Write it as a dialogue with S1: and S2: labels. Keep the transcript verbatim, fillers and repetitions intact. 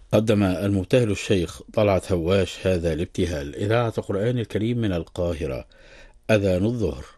S1: قدم المبتهل الشيخ طلعت هواش هذا الابتهال. إذاعة القرآن الكريم من القاهرة. أذان الظهر.